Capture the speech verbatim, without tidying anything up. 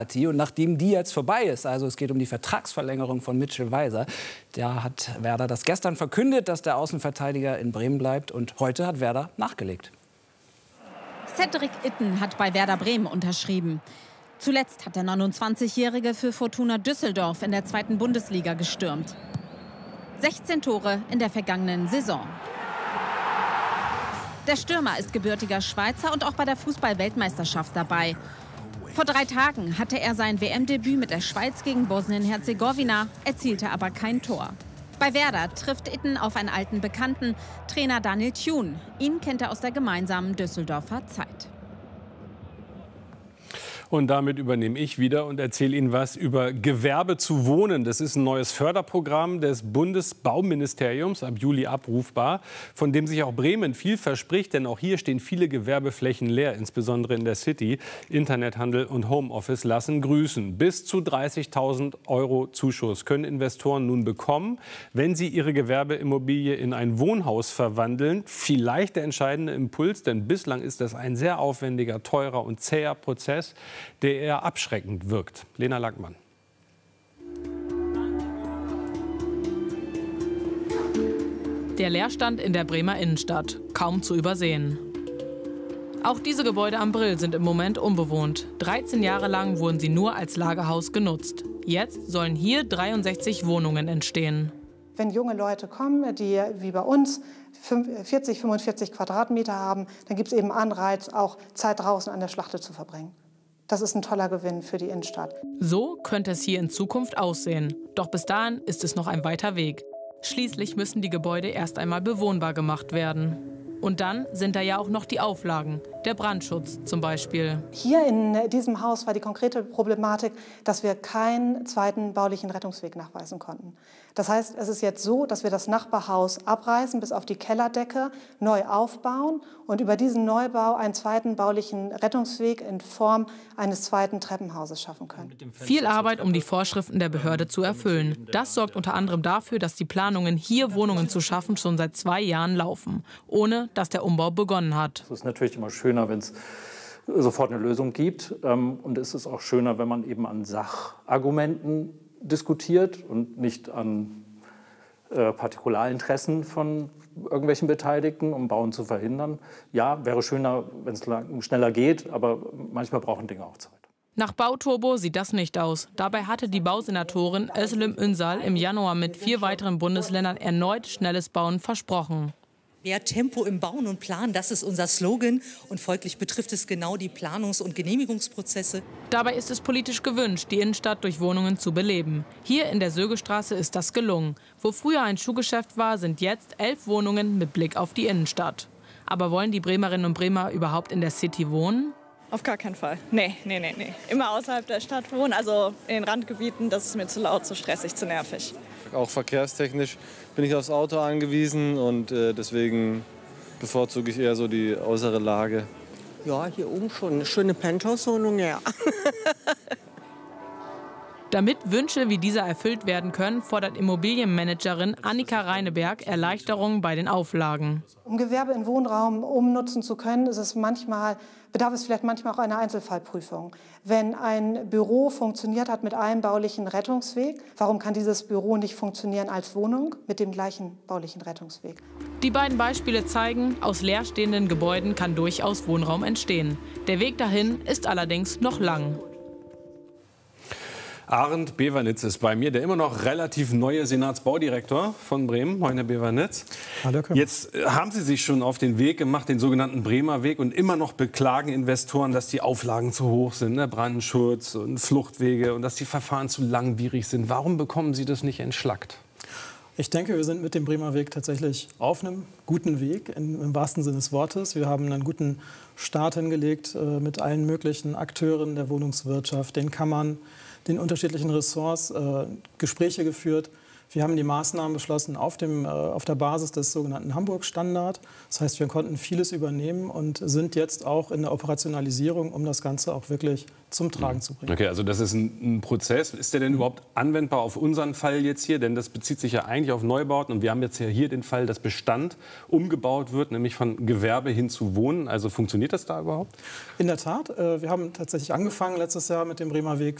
Und nachdem die jetzt vorbei ist, also es geht um die Vertragsverlängerung von Mitchell Weiser, da hat Werder das gestern verkündet, dass der Außenverteidiger in Bremen bleibt. Und heute hat Werder nachgelegt. Cedric Itten hat bei Werder Bremen unterschrieben. Zuletzt hat der neunundzwanzigjährige für Fortuna Düsseldorf in der zweiten Bundesliga gestürmt. sechzehn Tore in der vergangenen Saison. Der Stürmer ist gebürtiger Schweizer und auch bei der Fußball-Weltmeisterschaft dabei. Vor drei Tagen hatte er sein W M-Debüt mit der Schweiz gegen Bosnien-Herzegowina, erzielte aber kein Tor. Bei Werder trifft Itten auf einen alten Bekannten, Trainer Daniel Thun. Ihn kennt er aus der gemeinsamen Düsseldorfer Zeit. Und damit übernehme ich wieder und erzähle Ihnen was über Gewerbe zu wohnen. Das ist ein neues Förderprogramm des Bundesbauministeriums, ab Juli abrufbar, von dem sich auch Bremen viel verspricht. Denn auch hier stehen viele Gewerbeflächen leer, insbesondere in der City. Internethandel und Homeoffice lassen grüßen. Bis zu dreißigtausend Euro Zuschuss können Investoren nun bekommen, wenn sie ihre Gewerbeimmobilie in ein Wohnhaus verwandeln. Vielleicht der entscheidende Impuls, denn bislang ist das ein sehr aufwendiger, teurer und zäher Prozess, der eher abschreckend wirkt. Lena Lackmann. Der Leerstand in der Bremer Innenstadt, kaum zu übersehen. Auch diese Gebäude am Brill sind im Moment unbewohnt. dreizehn Jahre lang wurden sie nur als Lagerhaus genutzt. Jetzt sollen hier dreiundsechzig Wohnungen entstehen. Wenn junge Leute kommen, die wie bei uns vierzig, fünfundvierzig Quadratmeter haben, dann gibt es eben Anreiz, auch Zeit draußen an der Schlachte zu verbringen. Das ist ein toller Gewinn für die Innenstadt. So könnte es hier in Zukunft aussehen. Doch bis dahin ist es noch ein weiter Weg. Schließlich müssen die Gebäude erst einmal bewohnbar gemacht werden. Und dann sind da ja auch noch die Auflagen, der Brandschutz zum Beispiel. Hier in diesem Haus war die konkrete Problematik, dass wir keinen zweiten baulichen Rettungsweg nachweisen konnten. Das heißt, es ist jetzt so, dass wir das Nachbarhaus abreißen bis auf die Kellerdecke, neu aufbauen und über diesen Neubau einen zweiten baulichen Rettungsweg in Form eines zweiten Treppenhauses schaffen können. Viel Arbeit, um die Vorschriften der Behörde zu erfüllen. Das sorgt unter anderem dafür, dass die Planungen, hier Wohnungen zu schaffen, schon seit zwei Jahren laufen, ohne dass der Umbau begonnen hat. Es ist natürlich immer schöner, wenn es sofort eine Lösung gibt. Und es ist auch schöner, wenn man eben an Sachargumenten diskutiert und nicht an äh, Partikularinteressen von irgendwelchen Beteiligten, um Bauen zu verhindern. Ja, wäre schöner, wenn es schneller geht, aber manchmal brauchen Dinge auch Zeit. Nach Bauturbo sieht das nicht aus. Dabei hatte die Bausenatorin Özlem Ünsal im Januar mit vier weiteren Bundesländern erneut schnelles Bauen versprochen. Mehr Tempo im Bauen und Planen, das ist unser Slogan. Und folglich betrifft es genau die Planungs- und Genehmigungsprozesse. Dabei ist es politisch gewünscht, die Innenstadt durch Wohnungen zu beleben. Hier in der Sögestraße ist das gelungen. Wo früher ein Schuhgeschäft war, sind jetzt elf Wohnungen mit Blick auf die Innenstadt. Aber wollen die Bremerinnen und Bremer überhaupt in der City wohnen? Auf gar keinen Fall. Nee, nee, nee, nee. Immer außerhalb der Stadt wohnen, also in den Randgebieten, das ist mir zu laut, zu stressig, zu nervig. Auch verkehrstechnisch bin ich aufs Auto angewiesen und äh, deswegen bevorzuge ich eher so die äußere Lage. Ja, hier oben schon eine schöne Penthouse-Wohnung, ja. Damit Wünsche wie dieser erfüllt werden können, fordert Immobilienmanagerin Annika Reineberg Erleichterungen bei den Auflagen. Um Gewerbe in Wohnraum umnutzen zu können, ist es manchmal, bedarf es vielleicht manchmal auch einer Einzelfallprüfung. Wenn ein Büro funktioniert hat mit einem baulichen Rettungsweg, warum kann dieses Büro nicht funktionieren als Wohnung mit dem gleichen baulichen Rettungsweg? Die beiden Beispiele zeigen, aus leerstehenden Gebäuden kann durchaus Wohnraum entstehen. Der Weg dahin ist allerdings noch lang. Arndt Bewernitz ist bei mir, der immer noch relativ neue Senatsbaudirektor von Bremen. Moin, Herr Bewernitz. Hallo. Jetzt haben Sie sich schon auf den Weg gemacht, den sogenannten Bremer Weg. Und immer noch beklagen Investoren, dass die Auflagen zu hoch sind, ne? Brandschutz und Fluchtwege und dass die Verfahren zu langwierig sind. Warum bekommen Sie das nicht entschlackt? Ich denke, wir sind mit dem Bremer Weg tatsächlich auf einem guten Weg, im, im wahrsten Sinne des Wortes. Wir haben einen guten Start hingelegt äh, mit allen möglichen Akteuren der Wohnungswirtschaft, den Kammern, den unterschiedlichen Ressorts, äh, Gespräche geführt. Wir haben die Maßnahmen beschlossen auf, dem, äh, auf der Basis des sogenannten Hamburg-Standard. Das heißt, wir konnten vieles übernehmen und sind jetzt auch in der Operationalisierung, um das Ganze auch wirklich zum Tragen zu bringen. Okay, also das ist ein, ein Prozess. Ist der denn überhaupt anwendbar auf unseren Fall jetzt hier? Denn das bezieht sich ja eigentlich auf Neubauten. Und wir haben jetzt ja hier den Fall, dass Bestand umgebaut wird, nämlich von Gewerbe hin zu Wohnen. Also funktioniert das da überhaupt? In der Tat. Äh, wir haben tatsächlich angefangen letztes Jahr mit dem Bremer Weg